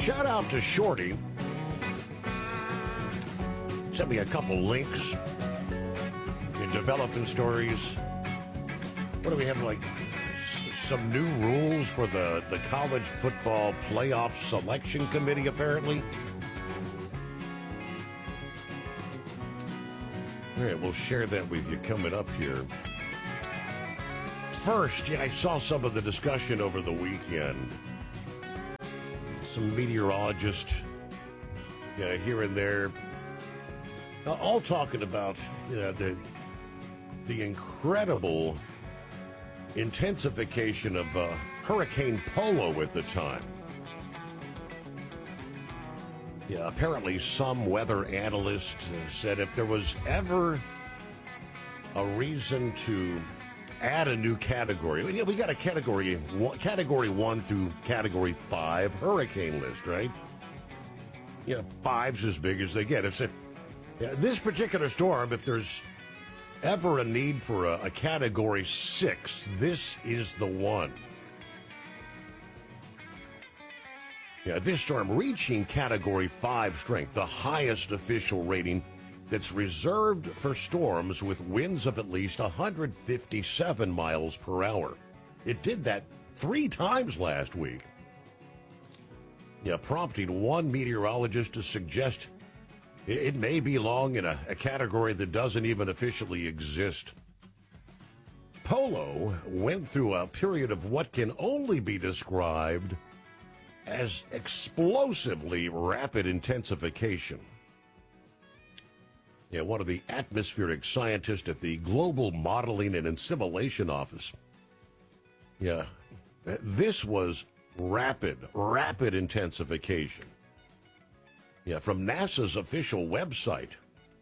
Shout out to Shorty. Sent me a couple links in developing stories. What do we have, like some new rules for the college football playoff selection committee, apparently? All right, we'll share that with you coming up here. First, I saw some of the discussion over the weekend. Some meteorologists here and there, all talking about the incredible intensification of Hurricane Polo at the time. Yeah, apparently some weather analysts said if there was ever a reason to add a new category, we got a category 1 through category 5 hurricane list, right? Yeah, 5's as big as they get. This particular storm, if there's ever a need for a category 6, this is the one. Yeah, this storm reaching category 5 strength, the highest official rating that's reserved for storms with winds of at least 157 miles per hour. It did that 3 times last week. Yeah, prompting one meteorologist to suggest it may belong in a category that doesn't even officially exist. Polo went through a period of what can only be described as explosively rapid intensification. Yeah, one of the atmospheric scientists at the Global Modeling and Assimilation Office. Yeah, this was rapid intensification. Yeah, from NASA's official website.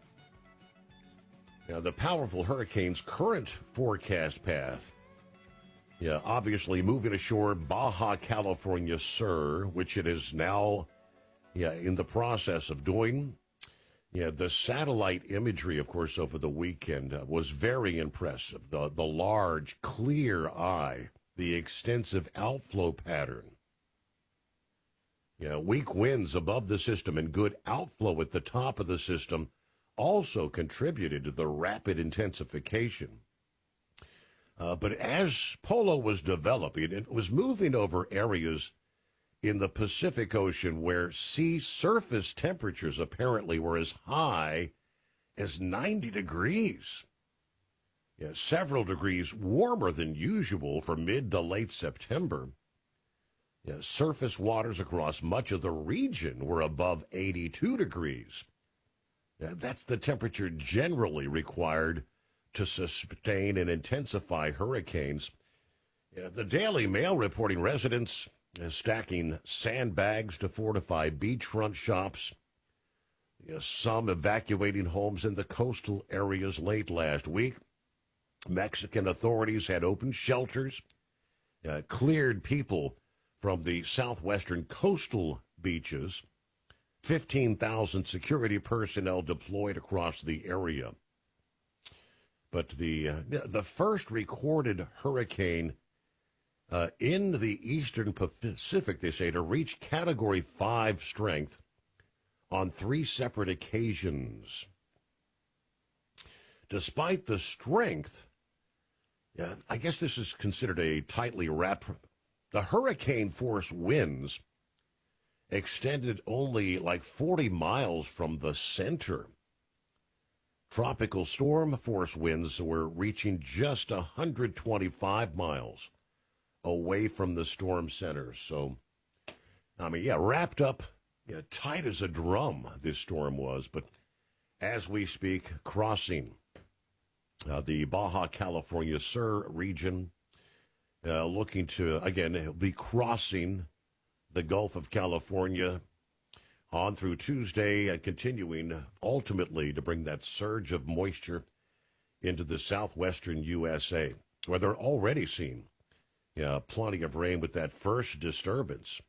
Now, the powerful hurricane's current forecast path, obviously moving ashore Baja California Sur, which it is now, in the process of doing. Yeah, the satellite imagery, of course, over the weekend was very impressive. The large, clear eye, the extensive outflow pattern. Yeah, weak winds above the system and good outflow at the top of the system also contributed to the rapid intensification. But as Polo was developing, it was moving over areas in the Pacific Ocean where sea surface temperatures apparently were as high as 90 degrees. Yeah, several degrees warmer than usual for mid to late September. Yeah, surface waters across much of the region were above 82 degrees. Yeah, that's the temperature generally required to sustain and intensify hurricanes. Yeah, the Daily Mail reporting residents stacking sandbags to fortify beachfront shops. Yeah, some evacuating homes in the coastal areas late last week. Mexican authorities had opened shelters, cleared people from the southwestern coastal beaches. 15,000 security personnel deployed across the area. But the first recorded hurricane in the eastern Pacific, they say, to reach Category 5 strength on 3 separate occasions. Despite the strength, I guess this is considered a tightly wrapped. The hurricane force winds extended only like 40 miles from the center. Tropical storm force winds were reaching just 125 miles away from the storm center. So, wrapped up, tight as a drum, this storm was. But as we speak, crossing the Baja California Sur region, looking to, again, be crossing the Gulf of California on through Tuesday and continuing ultimately to bring that surge of moisture into the southwestern USA, where they're already seeing plenty of rain with that first disturbance.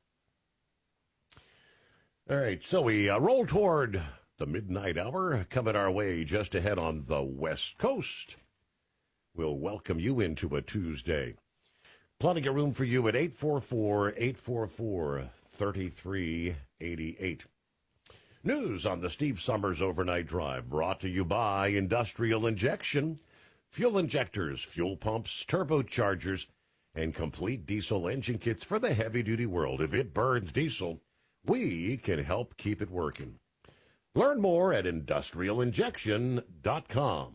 All right, so we roll toward the midnight hour, coming our way just ahead on the West Coast. We'll welcome you into a Tuesday. Plenty of room for you at 844-844-3230. 3388. News on the Steve Summers Overnight Drive, brought to you by Industrial Injection. Fuel injectors, fuel pumps, turbochargers, and complete diesel engine kits for the heavy-duty world. If it burns diesel, we can help keep it working. Learn more at industrialinjection.com.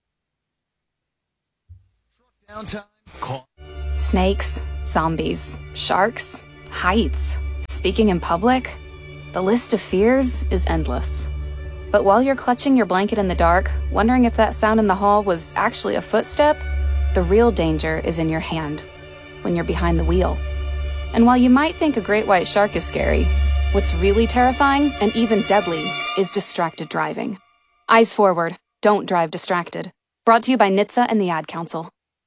Snakes, zombies, sharks, heights, speaking in public. The list of fears is endless. But while you're clutching your blanket in the dark, wondering if that sound in the hall was actually a footstep, the real danger is in your hand, when you're behind the wheel. And while you might think a great white shark is scary, what's really terrifying and even deadly is distracted driving. Eyes forward, don't drive distracted. Brought to you by NHTSA and the Ad Council.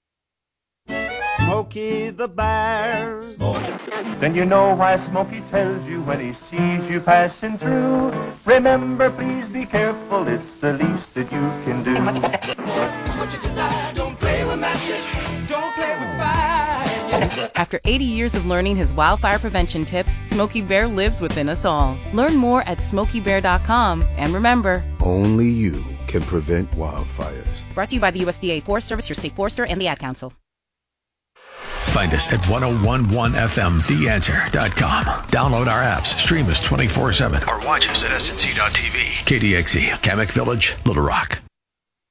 Smokey the Bear. Then you know why Smokey tells you when he sees you passing through. Remember, please be careful, it's the least that you can do. What you desire, don't play with matches, don't play with fire. After 80 years of learning his wildfire prevention tips, Smokey Bear lives within us all. Learn more at SmokeyBear.com. And remember, only you can prevent wildfires. Brought to you by the USDA Forest Service, your state forester, and the Ad Council. Find us at 1011FMTheAnswer.com. Download our apps, stream us 24/7, or watch us at SNC.TV. KDXE, Kamek Village, Little Rock.